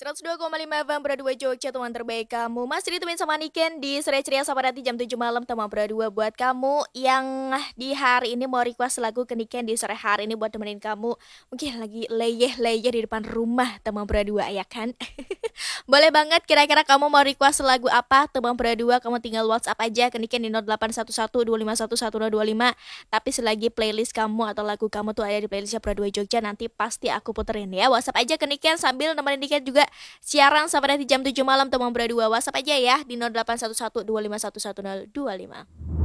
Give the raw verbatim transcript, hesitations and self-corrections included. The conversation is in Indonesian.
seratus dua koma lima F M Berdua Jogja, teman terbaik kamu. Masih ditemenin sama Niken di Sore Ceria sampai nanti jam tujuh malam, teman Berdua. Buat kamu yang di hari ini mau request lagu ke Niken di sore hari ini buat temenin kamu, mungkin lagi leyeh-leyeh di depan rumah, teman Berdua, ya kan? Boleh banget, kira-kira kamu mau request lagu apa, teman Berdua? Kamu tinggal WhatsApp aja ke Niken di nol delapan satu satu dua lima satu satu nol dua lima. Tapi selagi playlist kamu atau lagu kamu tuh ada di playlistnya Berdua Jogja, nanti pasti aku puterin ya. WhatsApp aja ke Niken sambil nemenin Niken juga siaran sampai nanti jam tujuh malam, teman Berdua. WhatsApp aja ya di nol delapan satu satu dua lima satu satu nol dua lima.